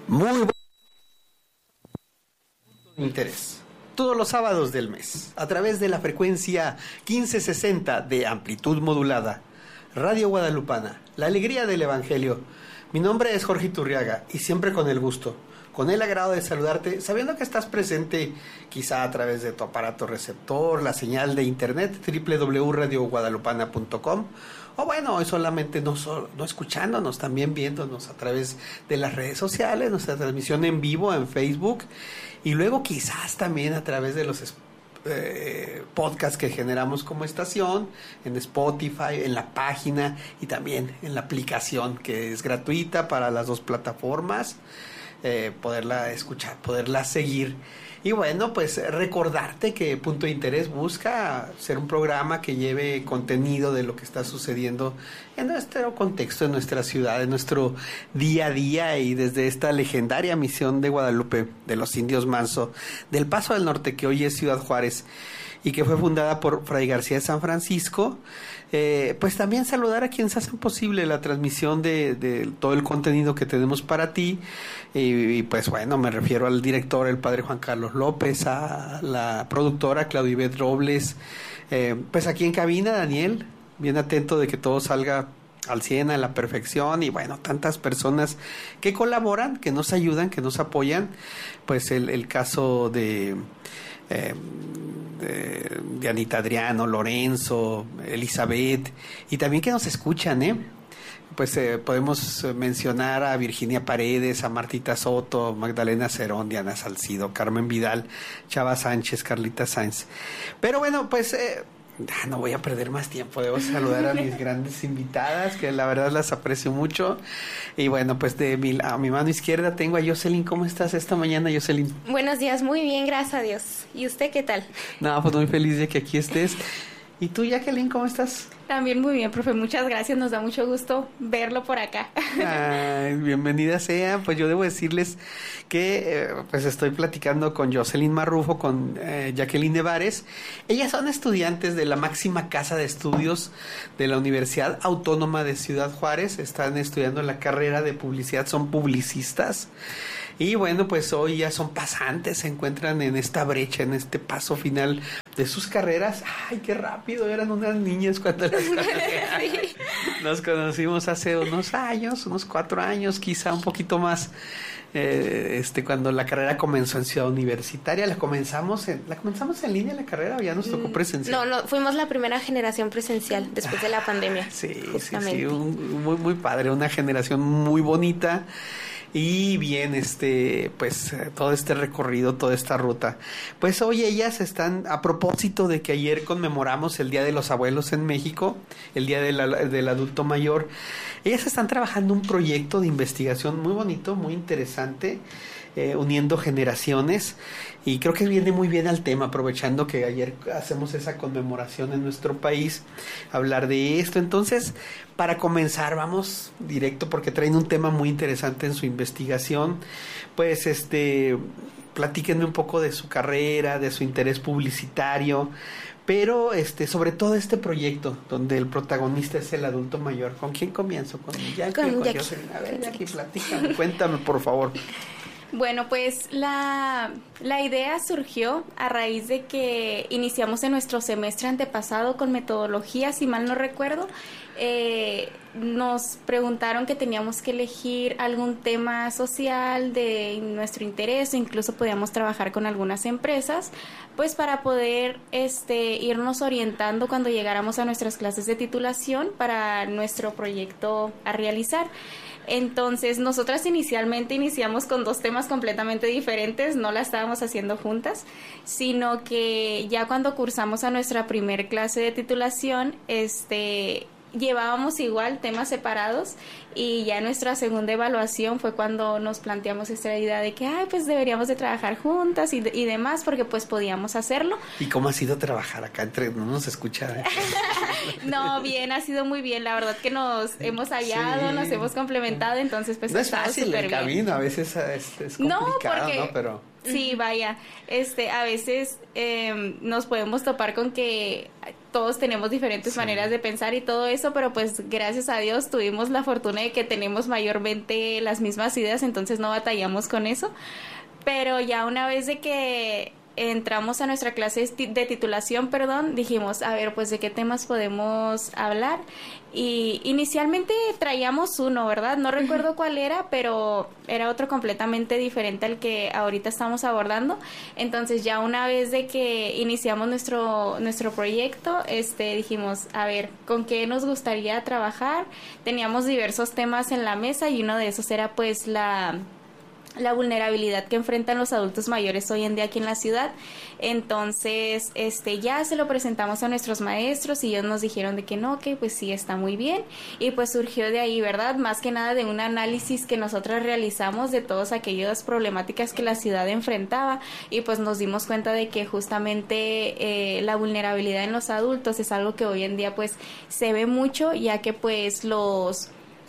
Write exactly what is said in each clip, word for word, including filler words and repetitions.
Muy buen interés. Todos los sábados del mes, a través de la frecuencia quince sesenta de amplitud modulada, Radio Guadalupana, la alegría del Evangelio. Mi nombre es Jorge Iturriaga y siempre con el gusto, con el agrado de saludarte, sabiendo que estás presente quizá a través de tu aparato receptor, la señal de internet doble u doble u doble u punto radio guadalupana punto com, o bueno, hoy solamente no, solo, no escuchándonos, también viéndonos a través de las redes sociales, nuestra transmisión en vivo en Facebook, y luego quizás también a través de los eh, podcasts que generamos como estación, en Spotify, en la página y también en la aplicación que es gratuita para las dos plataformas, eh, poderla escuchar, poderla seguir. Y bueno, pues recordarte que Punto de Interés busca ser un programa que lleve contenido de lo que está sucediendo en nuestro contexto, en nuestra ciudad, en nuestro día a día, y desde esta legendaria misión de Guadalupe, de los indios Manso, del Paso del Norte, que hoy es Ciudad Juárez, y que fue fundada por Fray García de San Francisco, eh, pues también saludar a quienes hacen posible la transmisión de, de todo el contenido que tenemos para ti, y, y pues bueno, me refiero al director, el padre Juan Carlos López, a la productora Claudia Ivette Robles, eh, pues aquí en cabina Daniel, bien atento de que todo salga al cien, a la perfección, y bueno, tantas personas que colaboran, que nos ayudan, que nos apoyan, pues el, el caso de... Eh, de, de Anita Adriano, Lorenzo, Elizabeth, y también que nos escuchan, ¿eh? Pues eh, podemos mencionar a Virginia Paredes, a Martita Soto, Magdalena Cerón, Diana Salcido, Carmen Vidal, Chava Sánchez, Carlita Sáenz. Pero bueno, pues eh, no voy a perder más tiempo, debo saludar a mis grandes invitadas, que la verdad las aprecio mucho. Y bueno, pues de mi, a mi mano izquierda tengo a Jocelyn. ¿Cómo estás esta mañana, Jocelyn? Buenos días, muy bien, gracias a Dios. ¿Y usted qué tal? No, pues muy feliz de que aquí estés. ¿Y tú, Jacqueline, cómo estás? También muy bien, profe, muchas gracias, nos da mucho gusto verlo por acá. Ay, bienvenida sea. Pues yo debo decirles que eh, pues estoy platicando con Jocelyn Marrufo, con eh, Jacqueline Nevares. Ellas son estudiantes de la máxima casa de estudios de la Universidad Autónoma de Ciudad Juárez. Están estudiando la carrera de publicidad, son publicistas. Y bueno, pues hoy ya son pasantes, se encuentran en esta brecha, en este paso final de sus carreras. Ay, qué rápido, eran unas niñas cuando las sí. Nos conocimos hace unos años, unos cuatro años, quizá un poquito más. Eh, este, cuando la carrera comenzó en Ciudad Universitaria, la comenzamos en, la comenzamos en línea la carrera, o ya nos tocó presencial. No, no, fuimos la primera generación presencial después ah, de la pandemia. Sí, justamente. sí, sí, un, muy, muy padre, una generación muy bonita. Y bien, este, pues todo este recorrido, toda esta ruta. Pues hoy ellas están, a propósito de que ayer conmemoramos el Día de los Abuelos en México, el Día de la, del Adulto Mayor, ellas están trabajando un proyecto de investigación muy bonito, muy interesante, eh, uniendo generaciones, y creo que viene muy bien al tema, aprovechando que ayer hacemos esa conmemoración en nuestro país, hablar de esto. Entonces, para comenzar, vamos directo porque traen un tema muy interesante en su investigación. Pues este, platíquenme un poco de su carrera, de su interés publicitario, pero este, sobre todo este proyecto donde el protagonista es el adulto mayor. ¿Con quién comienzo? ¿Con Jackie? Con ¿Con Jackie. Jocelyn? A ver, Jackie, platícame, cuéntame por favor. Bueno, pues la, la idea surgió a raíz de que iniciamos en nuestro semestre antepasado con metodología, si mal no recuerdo. Eh, nos preguntaron que teníamos que elegir algún tema social de nuestro interés, o incluso podíamos trabajar con algunas empresas, pues para poder este, irnos orientando cuando llegáramos a nuestras clases de titulación para nuestro proyecto a realizar. Entonces, nosotras inicialmente iniciamos con dos temas completamente diferentes, no la estábamos haciendo juntas, sino que ya cuando cursamos a nuestra primer clase de titulación, este... llevábamos igual temas separados, y ya nuestra segunda evaluación fue cuando nos planteamos esta idea de que ay, pues deberíamos de trabajar juntas y, de, y demás, porque pues podíamos hacerlo. ¿Y cómo ha sido trabajar acá entre no nos escucha? ¿Eh? No, bien, ha sido muy bien, la verdad que nos hemos hallado, sí. Nos hemos complementado, entonces pues no es fácil el camino, a veces es, es complicado, no, porque, ¿no? Pero Sí, vaya, este, a veces eh, nos podemos topar con que todos tenemos diferentes sí. maneras de pensar y todo eso, pero pues gracias a Dios tuvimos la fortuna de que tenemos mayormente las mismas ideas, entonces no batallamos con eso. Pero ya una vez de que entramos a nuestra clase de titulación, perdón, dijimos, a ver, pues de qué temas podemos hablar. Y inicialmente traíamos uno, ¿verdad? No recuerdo cuál era, pero era otro completamente diferente al que ahorita estamos abordando. Entonces ya una vez de que iniciamos nuestro nuestro proyecto, este dijimos, a ver, ¿con qué nos gustaría trabajar? Teníamos diversos temas en la mesa y uno de esos era pues la... la vulnerabilidad que enfrentan los adultos mayores hoy en día aquí en la ciudad. Entonces, este, ya se lo presentamos a nuestros maestros y ellos nos dijeron de que no, que pues sí está muy bien, y pues surgió de ahí, ¿verdad? Más que nada de un análisis que nosotras realizamos de todas aquellas problemáticas que la ciudad enfrentaba, y pues nos dimos cuenta de que justamente eh, la vulnerabilidad en los adultos es algo que hoy en día pues se ve mucho, ya que pues los...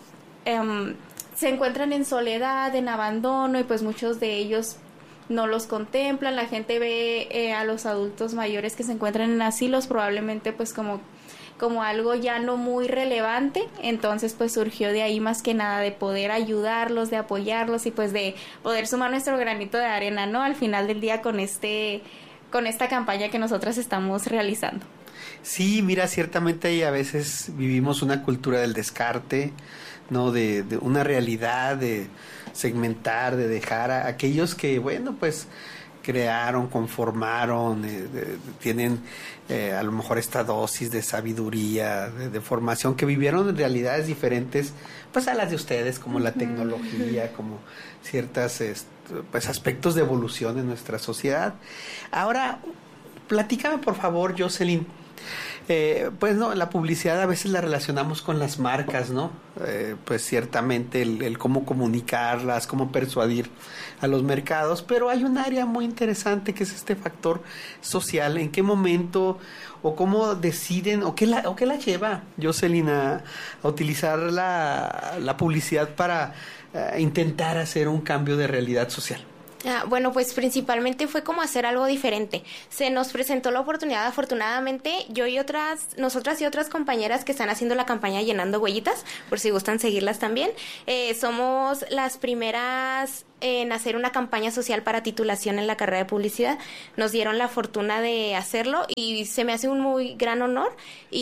Um, se encuentran en soledad, en abandono, y pues muchos de ellos no los contemplan. La gente ve eh, a los adultos mayores que se encuentran en asilos probablemente pues como, como algo ya no muy relevante. Entonces pues surgió de ahí más que nada de poder ayudarlos, de apoyarlos y pues de poder sumar nuestro granito de arena, ¿no? Al final del día con este, con esta campaña que nosotras estamos realizando. Sí, mira, ciertamente a veces vivimos una cultura del descarte, ¿no? De, de una realidad, de segmentar, de dejar a aquellos que, bueno, pues crearon, conformaron, eh, de, de, tienen eh, a lo mejor esta dosis de sabiduría, de, de formación, que vivieron en realidades diferentes pues a las de ustedes, como la tecnología, como ciertas est- pues aspectos de evolución en nuestra sociedad. Ahora, platícame por favor, Jocelyn. Eh, pues no, la publicidad a veces la relacionamos con las marcas, ¿no? Eh, pues ciertamente el, el cómo comunicarlas, cómo persuadir a los mercados, pero hay un área muy interesante que es este factor social. ¿En qué momento o cómo deciden o qué la, o qué la lleva, Jocelyn, a, a utilizar la, la publicidad para uh, intentar hacer un cambio de realidad social? Ah, bueno, pues principalmente fue como hacer algo diferente. Se nos presentó la oportunidad, afortunadamente, yo y otras, nosotras y otras compañeras que están haciendo la campaña Llenando Huellitas, por si gustan seguirlas también. Eh, somos las primeras en hacer una campaña social para titulación en la carrera de publicidad. Nos dieron la fortuna de hacerlo y se me hace un muy gran honor,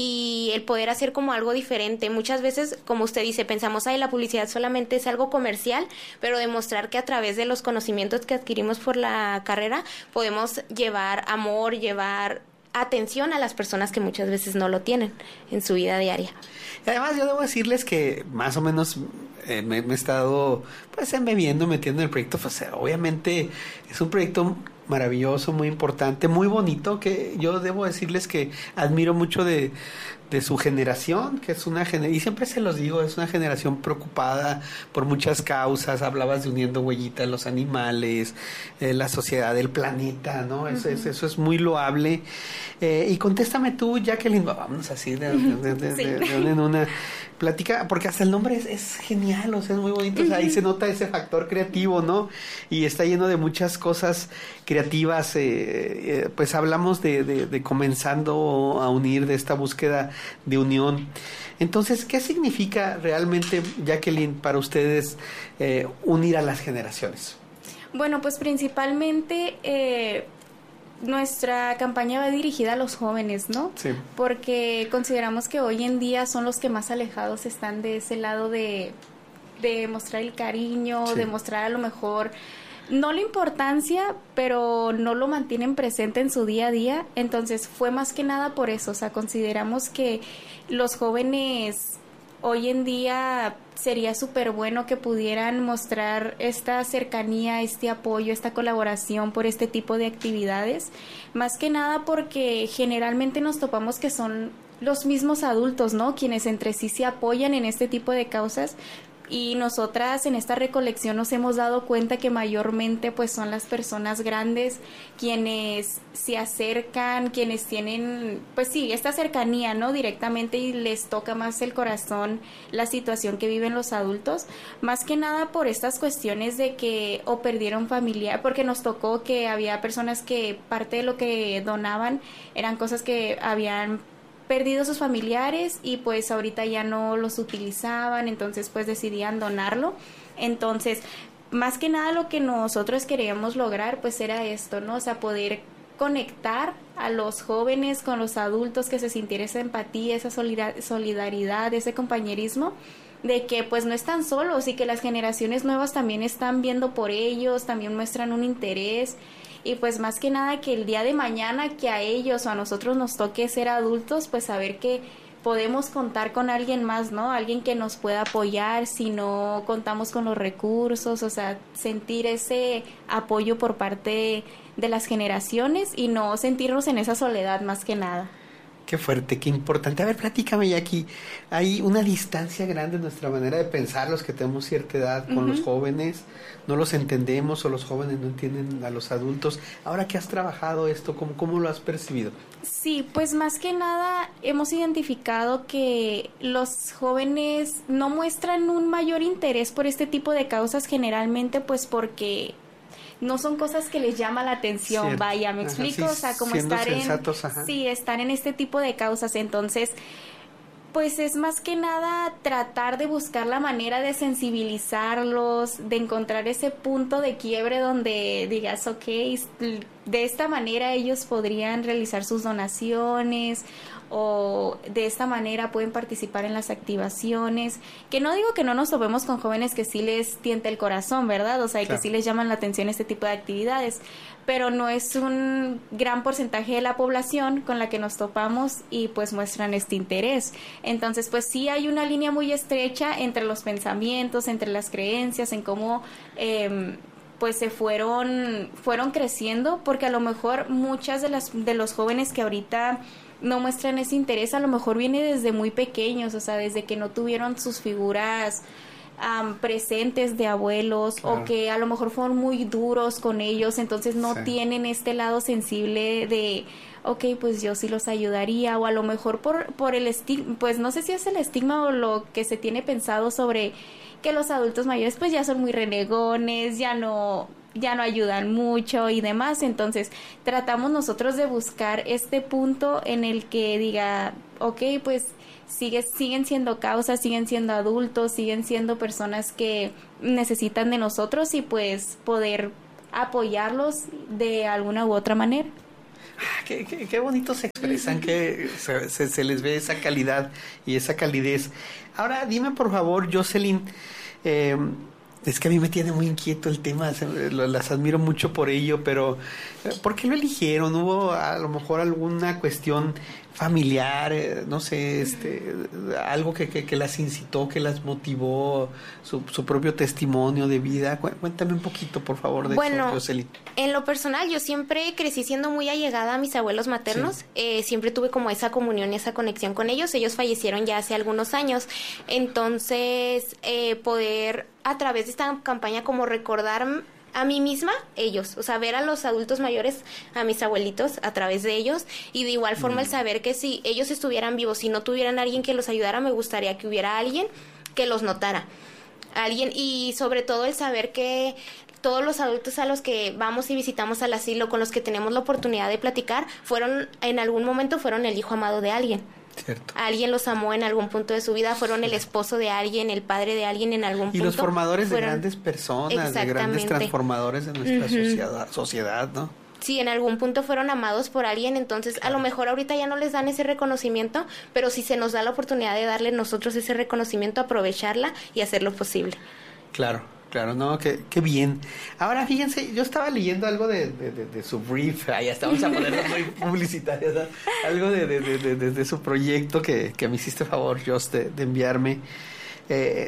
y el poder hacer como algo diferente. Muchas veces, como usted dice, pensamos, ay, la publicidad solamente es algo comercial, pero demostrar que a través de los conocimientos que adquirimos por la carrera podemos llevar amor, llevar atención a las personas que muchas veces no lo tienen en su vida diaria. Y además yo debo decirles que más o menos eh, me, me he estado pues embebiendo, metiendo en el proyecto. Pues, obviamente es un proyecto maravilloso, muy importante, muy bonito, que yo debo decirles que admiro mucho de, de su generación, que es una generación, y siempre se los digo, es una generación preocupada por muchas causas. Hablabas de uniendo huellitas, los animales, eh, la sociedad, el planeta, ¿no? Eso, uh-huh. es, eso es muy loable. Eh, y contéstame tú, Jacqueline, vámonos así de, de, de, sí. de, de, de, de una plática, porque hasta el nombre es, es genial, o sea, es muy bonito, o sea, ahí se nota ese factor creativo, ¿no? Y está lleno de muchas cosas creativas. Eh, eh, pues hablamos de, de, de comenzando a unir, de esta búsqueda de unión. Entonces, ¿qué significa realmente, Jacqueline, para ustedes eh, unir a las generaciones? Bueno, pues principalmente eh, nuestra campaña va dirigida a los jóvenes, ¿no? Sí. Porque consideramos que hoy en día son los que más alejados están de ese lado de, de mostrar el cariño, sí. de mostrar a lo mejor no la importancia, pero no lo mantienen presente en su día a día. Entonces fue más que nada por eso. O sea, consideramos que los jóvenes hoy en día sería súper bueno que pudieran mostrar esta cercanía, este apoyo, esta colaboración por este tipo de actividades. Más que nada porque generalmente nos topamos que son los mismos adultos, ¿no? Quienes entre sí se apoyan en este tipo de causas. y nosotras en esta recolección nos hemos dado cuenta que mayormente pues son las personas grandes quienes se acercan, quienes tienen pues sí, esta cercanía, ¿no? Directamente, y les toca más el corazón la situación que viven los adultos, más que nada por estas cuestiones de que o perdieron familiar, porque nos tocó que había personas que parte de lo que donaban eran cosas que habían perdido sus familiares y pues ahorita ya no los utilizaban, entonces pues decidían donarlo. Entonces, más que nada lo que nosotros queríamos lograr pues era esto, ¿no? O sea, poder conectar a los jóvenes con los adultos, que se sintiera esa empatía, esa solidaridad, ese compañerismo, de que pues no están solos y que las generaciones nuevas también están viendo por ellos, también muestran un interés. Y pues más que nada que el día de mañana que a ellos o a nosotros nos toque ser adultos, pues saber que podemos contar con alguien más, ¿no? Alguien que nos pueda apoyar si no contamos con los recursos, o sea, sentir ese apoyo por parte de las generaciones y no sentirnos en esa soledad más que nada. Qué fuerte, qué importante. A ver, platícame, Jackie. Hay una distancia grande en nuestra manera de pensar, los que tenemos cierta edad, con uh-huh. los jóvenes. No los entendemos o los jóvenes no entienden a los adultos. Ahora que has trabajado esto, ¿cómo, cómo lo has percibido? Sí, pues más que nada hemos identificado que los jóvenes no muestran un mayor interés por este tipo de causas generalmente, pues porque no son cosas que les llama la atención, Cierto. vaya, ¿me explico? Ajá, sí, o sea, como estar sensatos, en ajá. sí, estar en este tipo de causas, entonces pues es más que nada tratar de buscar la manera de sensibilizarlos, de encontrar ese punto de quiebre donde digas, ok, de esta manera ellos podrían realizar sus donaciones o de esta manera pueden participar en las activaciones, que no digo que no nos topemos con jóvenes que sí les tienta el corazón, ¿verdad? O sea, claro. que sí les llaman la atención este tipo de actividades, pero no es un gran porcentaje de la población con la que nos topamos y pues muestran este interés. Entonces, pues sí hay una línea muy estrecha entre los pensamientos, entre las creencias, en cómo eh, pues se fueron fueron creciendo, porque a lo mejor muchas de las de los jóvenes que ahorita no muestran ese interés, a lo mejor viene desde muy pequeños, o sea, desde que no tuvieron sus figuras um, presentes de abuelos, claro. o que a lo mejor fueron muy duros con ellos, entonces no sí. tienen este lado sensible de, ok, pues yo sí los ayudaría, o a lo mejor por, por el estigma, pues no sé si es el estigma o lo que se tiene pensado sobre que los adultos mayores pues ya son muy renegones, ya no... ya no ayudan mucho y demás, entonces tratamos nosotros de buscar este punto en el que diga, ok, pues sigue, siguen siendo causas, siguen siendo adultos, siguen siendo personas que necesitan de nosotros y pues poder apoyarlos de alguna u otra manera. Ah, qué, qué, qué bonito se expresan, que se, se, se les ve esa calidad y esa calidez. Ahora dime por favor, Jocelyn, eh, es que a mí me tiene muy inquieto el tema, las admiro mucho por ello, pero ¿por qué lo eligieron? ¿Hubo a lo mejor alguna cuestión familiar, no sé, este, algo que, que, que las incitó, que las motivó, su, su propio testimonio de vida? Cuéntame un poquito, por favor, de bueno, eso, Jocelyn. En lo personal, yo siempre crecí siendo muy allegada a mis abuelos maternos, sí. eh, siempre tuve como esa comunión y esa conexión con ellos, ellos fallecieron ya hace algunos años, entonces eh, poder a través de esta campaña como recordar a mí misma, ellos, o sea, ver a los adultos mayores, a mis abuelitos, a través de ellos, y de igual forma mm. el saber que si ellos estuvieran vivos, si no tuvieran alguien que los ayudara, me gustaría que hubiera alguien que los notara, alguien, y sobre todo el saber que todos los adultos a los que vamos y visitamos al asilo, con los que tenemos la oportunidad de platicar, fueron, en algún momento fueron el hijo amado de alguien. Cierto. Alguien los amó en algún punto de su vida, fueron el esposo de alguien, el padre de alguien en algún y punto. Y los formadores fueron... de grandes personas, de grandes transformadores de nuestra uh-huh. sociedad, sociedad, ¿no? Sí, en algún punto fueron amados por alguien, entonces claro. a lo mejor ahorita ya no les dan ese reconocimiento, pero si se nos da la oportunidad de darle nosotros ese reconocimiento, aprovecharla y hacer lo posible. Claro. Claro, no, qué, qué bien. Ahora, fíjense, yo estaba leyendo algo de, de, de, de su brief, ahí estamos a ponerlo muy publicitario, ¿no? Algo de, de, de, de, de su proyecto que, que me hiciste favor, Joss, de, de enviarme. Eh,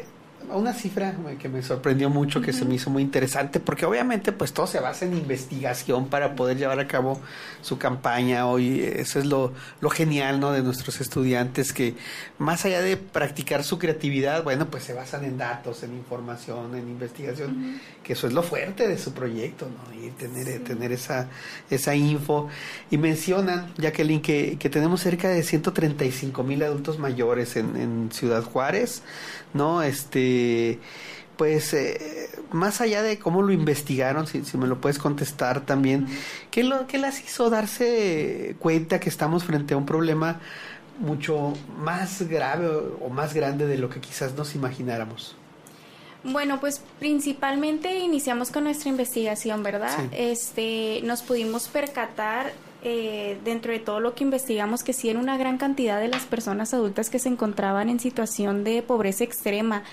una cifra que me sorprendió mucho, que uh-huh. se me hizo muy interesante, porque obviamente pues todo se basa en investigación para poder llevar a cabo su campaña. Hoy eso es lo, lo genial, ¿no?, de nuestros estudiantes, que más allá de practicar su creatividad, bueno, pues se basan en datos, en información, en investigación, uh-huh. que eso es lo fuerte de su proyecto, ¿no?, y tener, sí. tener esa, esa info. Y mencionan, Jacqueline, que, que tenemos cerca de ciento treinta y cinco mil adultos mayores en, en Ciudad Juárez, ¿no? Este, pues, eh, más allá de cómo lo investigaron, si, si me lo puedes contestar también, ¿qué, lo, ¿qué las hizo darse cuenta que estamos frente a un problema mucho más grave o, o más grande de lo que quizás nos imagináramos? Bueno, pues principalmente iniciamos con nuestra investigación, ¿verdad? Sí. Este, nos pudimos percatar eh, dentro de todo lo que investigamos que sí era una gran cantidad de las personas adultas que se encontraban en situación de pobreza extrema.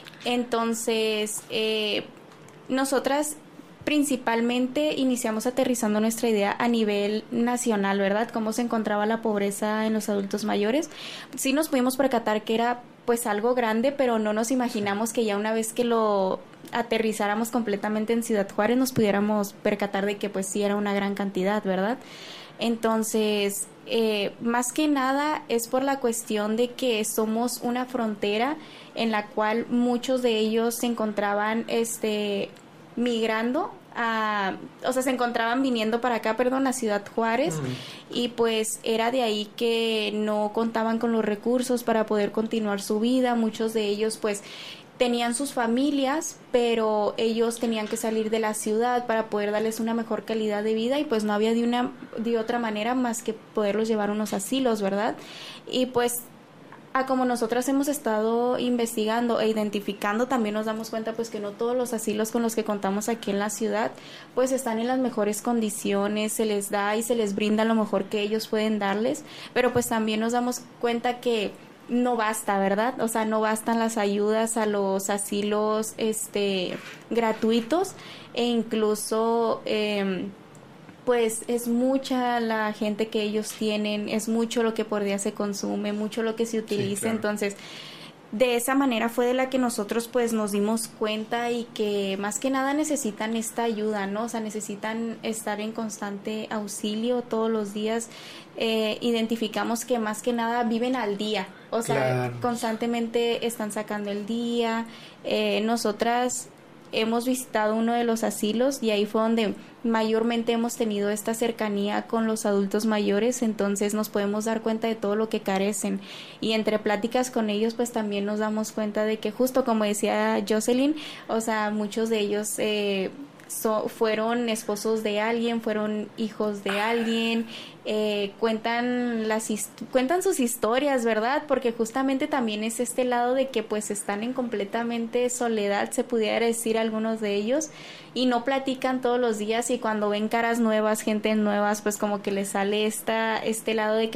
Entonces, eh, nosotras principalmente iniciamos aterrizando nuestra idea a nivel nacional, ¿verdad? Cómo se encontraba la pobreza en los adultos mayores. Sí nos pudimos percatar que era pues algo grande, pero no nos imaginamos que ya una vez que lo aterrizáramos completamente en Ciudad Juárez nos pudiéramos percatar de que pues sí era una gran cantidad, ¿verdad? Entonces, eh, más que nada es por la cuestión de que somos una frontera en la cual muchos de ellos se encontraban este migrando a, o sea, se encontraban viniendo para acá, perdón, a Ciudad Juárez, mm. y pues era de ahí que no contaban con los recursos para poder continuar su vida. Muchos de ellos pues tenían sus familias, pero ellos tenían que salir de la ciudad para poder darles una mejor calidad de vida y pues no había de una de otra manera más que poderlos llevar a unos asilos, ¿verdad? Y pues a como nosotras hemos estado investigando e identificando, también nos damos cuenta pues que no todos los asilos con los que contamos aquí en la ciudad pues están en las mejores condiciones, se les da y se les brinda lo mejor que ellos pueden darles, pero pues también nos damos cuenta que no basta, ¿verdad? O sea, no bastan las ayudas a los asilos este gratuitos, e incluso eh, pues es mucha la gente que ellos tienen, es mucho lo que por día se consume, mucho lo que se utiliza, sí, claro. Entonces de esa manera fue de la que nosotros pues nos dimos cuenta y que más que nada necesitan esta ayuda, ¿no? O sea, necesitan estar en constante auxilio todos los días. Eh, identificamos que más que nada viven al día, o sea, claro. Constantemente están sacando el día. Eh, nosotras hemos visitado uno de los asilos y ahí fue donde mayormente hemos tenido esta cercanía con los adultos mayores, entonces nos podemos dar cuenta de todo lo que carecen y entre pláticas con ellos pues también nos damos cuenta de que justo como decía Jocelyn, o sea, muchos de ellos eh, So, fueron esposos de alguien, fueron hijos de alguien, eh, cuentan las cuentan sus historias, ¿verdad? Porque justamente también es este lado de que pues están en completamente soledad, se pudiera decir algunos de ellos, y no platican todos los días, y cuando ven caras nuevas, gente nuevas, pues como que les sale esta este lado de que